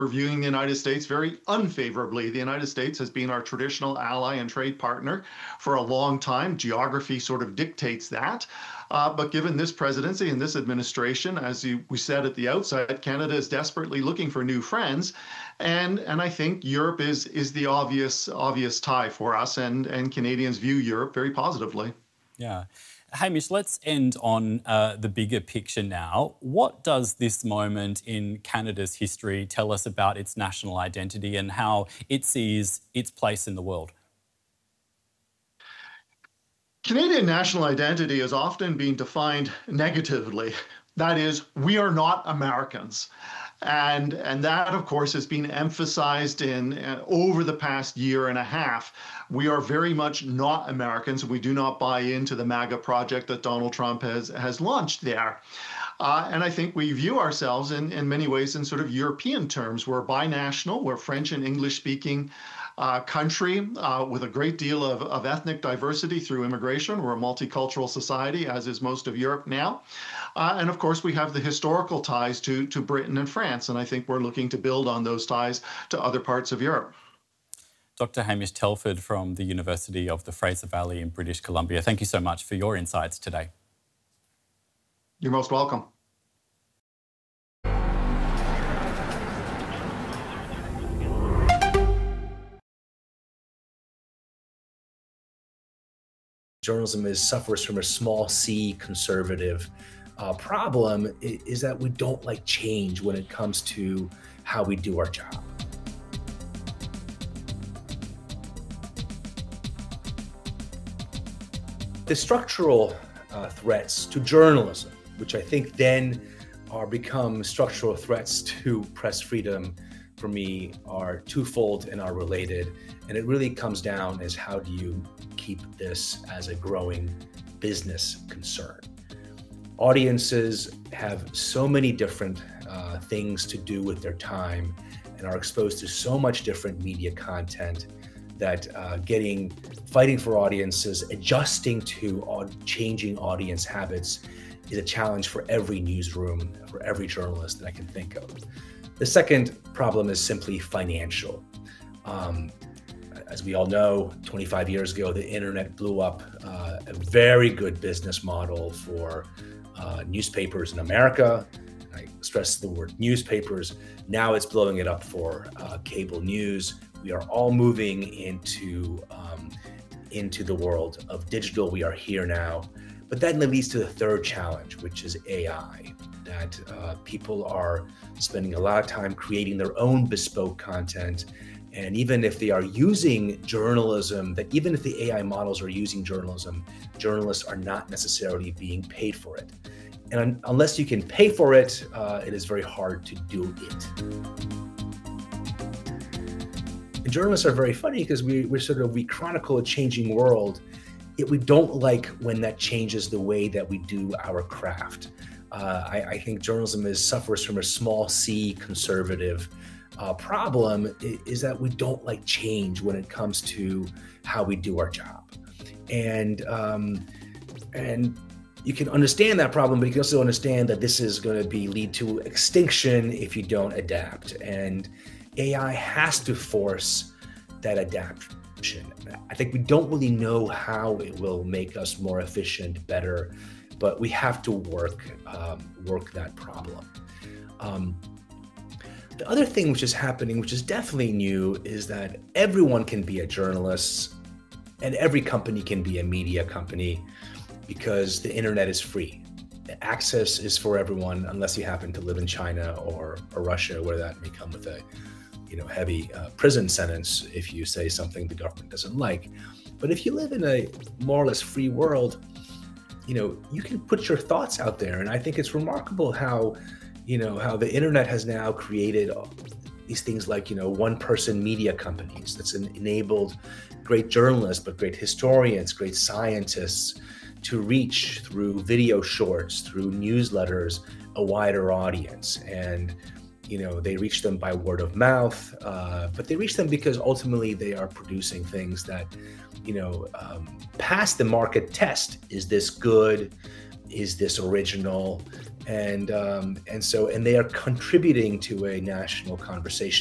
viewing the United States very unfavorably. The United States has been our traditional ally and trade partner for a long time. Geography sort of dictates that. But given this presidency and this administration, as we said at the outset, Canada is desperately looking for new friends. And I think Europe is the obvious tie for us, and Canadians view Europe very positively. Yeah. Hamish, let's end on the bigger picture now. What does this moment in Canada's history tell us about its national identity and how it sees its place in the world? Canadian national identity has often been defined negatively. That is, we are not Americans. And that, of course, has been emphasized in over the past year and a half. We are very much not Americans. We do not buy into the MAGA project that Donald Trump has launched there. And I think we view ourselves in many ways in sort of European terms. We're binational, we're French and English speaking country with a great deal of ethnic diversity through immigration. We're a multicultural society, as is most of Europe now. And of course, we have the historical ties to Britain and France. And I think we're looking to build on those ties to other parts of Europe. Dr. Hamish Telford from the University of the Fraser Valley in British Columbia, thank you so much for your insights today. You're most welcome. Journalism suffers from a small c conservative problem is that we don't like change when it comes to how we do our job. The structural threats to journalism, which I think then become structural threats to press freedom, for me, are twofold and are related. And it really comes down as how do you keep this as a growing business concern. Audiences have so many different things to do with their time and are exposed to so much different media content that fighting for audiences, adjusting to changing audience habits is a challenge for every newsroom, for every journalist that I can think of. The second problem is simply financial. As we all know, 25 years ago, the internet blew up a very good business model for newspapers in America. I stress the word newspapers. Now it's blowing it up for cable news. We are all moving into the world of digital. We are here now. But that leads to the third challenge, which is AI, that people are spending a lot of time creating their own bespoke content. And even if they are using journalism, that even if the AI models are using journalism, journalists are not necessarily being paid for it. And unless you can pay for it, it is very hard to do it. And journalists are very funny because we chronicle a changing world. Yet we don't like when that changes the way that we do our craft. I think journalism suffers from a small c conservative problem is that we don't like change when it comes to how we do our job. And you can understand that problem, but you can also understand that this is going to lead to extinction if you don't adapt. And AI has to force that adaptation. I think we don't really know how it will make us more efficient, better, but we have to work that problem. The other thing which is happening, which is definitely new, is that everyone can be a journalist and every company can be a media company because the internet is free. The access is for everyone unless you happen to live in China or Russia, where that may come with a heavy prison sentence if you say something the government doesn't like. But if you live in a more or less free world, you can put your thoughts out there. And I think it's remarkable how the internet has now created these things like, one-person media companies that's enabled great journalists, but great historians, great scientists to reach through video shorts, through newsletters, a wider audience. And they reach them by word of mouth, but they reach them because ultimately they are producing things that, pass the market test. Is this good? Is this original? and they are contributing to a national conversation.